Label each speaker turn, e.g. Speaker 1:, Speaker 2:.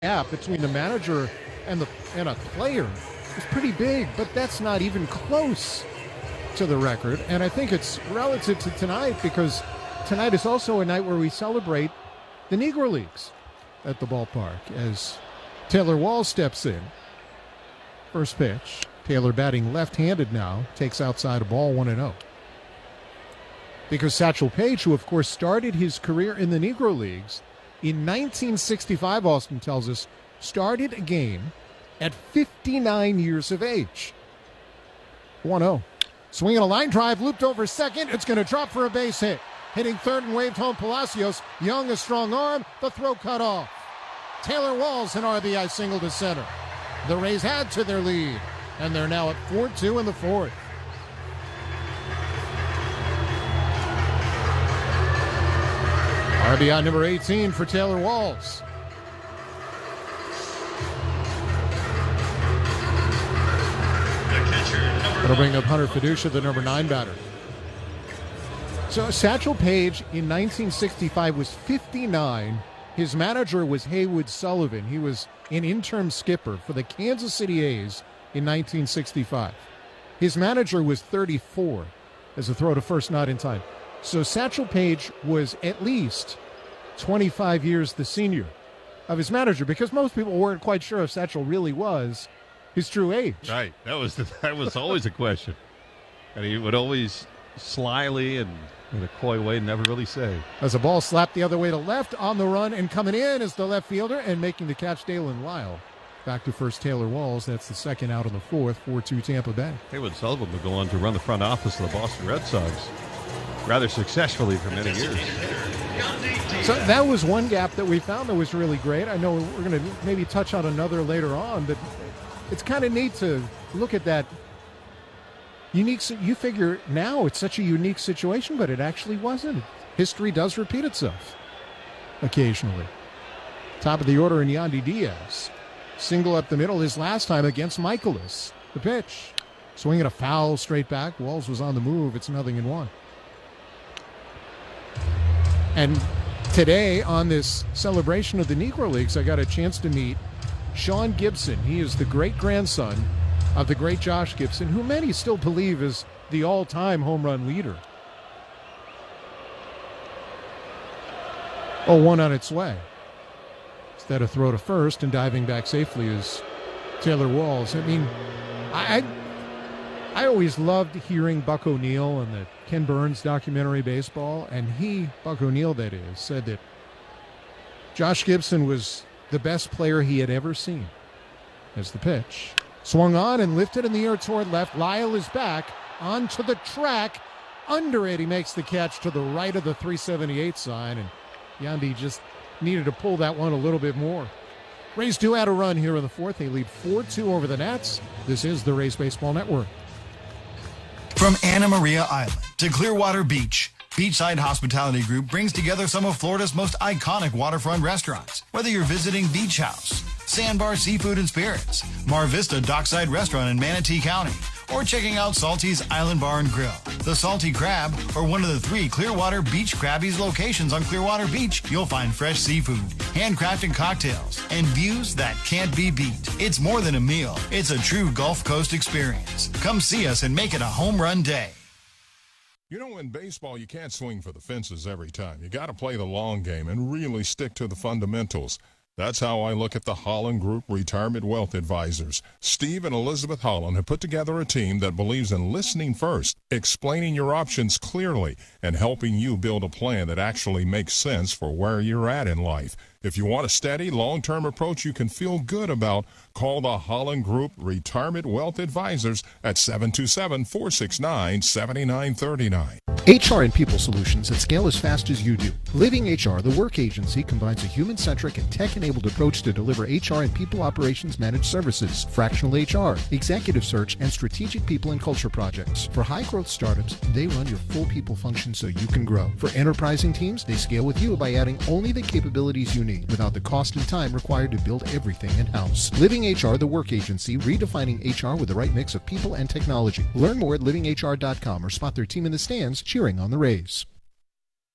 Speaker 1: gap between the manager and a player is pretty big, but that's not even close to the record. And I think it's relative to tonight because tonight is also a night where we celebrate the Negro Leagues at the ballpark as Taylor Walls steps in. First pitch. Taylor batting left-handed now, takes outside a ball 1-0. Because Satchel Paige, who of course started his career in the Negro Leagues in 1965, Austin tells us, started a game at 59 years of age. 1-0. Swinging a line drive, looped over second. It's going to drop for a base hit. Hitting third and waved home Palacios. Young, a strong arm. The throw cut off. Taylor Walls, an RBI single to center. The Rays add to their lead, and they're now at 4-2 in the fourth. RBI number 18 for Taylor Walls. That'll bring up Hunter Fiducia, the number 9 batter. So Satchel Paige in 1965 was 59. His manager was Haywood Sullivan. He was an interim skipper for the Kansas City A's in 1965. His manager was 34 as a throw to first, not in time. So Satchel Paige was at least 25 years the senior of his manager because most people weren't quite sure if Satchel really was his true age.
Speaker 2: Right. That was always a question. And he would always slyly and in a coy way never really say.
Speaker 1: As a ball slapped the other way to left, on the run and coming in is the left fielder and making the catch, Dalen Lyle. Back to first, Taylor Walls. That's the second out in the fourth, 4-2 Tampa Bay.
Speaker 2: Haywood Sullivan would go on to run the front office of the Boston Red Sox rather successfully for many years.
Speaker 1: So that was one gap that we found that was really great. I know we're going to maybe touch on another later on, but it's kind of neat to look at that unique. You figure now it's such a unique situation, but it actually wasn't. History does repeat itself occasionally. Top of the order in Yandy Diaz. Single up the middle his last time against Michaelis. The pitch. Swinging a foul straight back. Walls was on the move. It's 0-1. And today on this celebration of the Negro Leagues, I got a chance to meet Sean Gibson. He is the great-grandson of the great Josh Gibson, who many still believe is the all-time home run leader. 0-1 on its way. Instead of throw to first and diving back safely is Taylor Walls. I mean, I always loved hearing Buck O'Neil and the Ken Burns documentary Baseball, and Buck O'Neil that is, said that Josh Gibson was the best player he had ever seen. As the pitch. Swung on and lifted in the air toward left. Lyle is back onto the track. Under it, he makes the catch to the right of the 378 sign, and Yandy just needed to pull that one a little bit more. Rays do add a run here in the fourth. They lead 4-2 over the Nats. This is the Rays Baseball Network.
Speaker 3: From Anna Maria Island to Clearwater Beach, Beachside Hospitality Group brings together some of Florida's most iconic waterfront restaurants. Whether you're visiting Beach House, Sandbar Seafood and Spirits, Mar Vista Dockside Restaurant in Manatee County, or checking out Salty's Island Bar and Grill, the Salty Crab, or one of the 3 Clearwater Beach Krabby's locations on Clearwater Beach, you'll find fresh seafood, handcrafted cocktails, and views that can't be beat. It's more than a meal. It's a true Gulf Coast experience. Come see us and make it a home run day.
Speaker 4: You know, in baseball, you can't swing for the fences every time. You got to play the long game and really stick to the fundamentals. That's how I look at the Holland Group Retirement Wealth Advisors. Steve and Elizabeth Holland have put together a team that believes in listening first, explaining your options clearly, and helping you build a plan that actually makes sense for where you're at in life. If you want a steady, long-term approach you can feel good about, call the Holland Group Retirement Wealth Advisors at 727-469-7939.
Speaker 1: HR and People Solutions that scale as fast as you do. Living HR, the work agency, combines a human-centric and tech-enabled approach to deliver HR and people operations managed services, fractional HR, executive search, and strategic people and culture projects. For high-growth startups, they run your full people function so you can grow. For enterprising teams, they scale with you by adding only the capabilities you need without the cost and time required to build everything in-house. Living HR, the work agency, redefining HR with the right mix of people and technology. Learn more at livinghr.com or spot their team in the stands cheering on the Rays.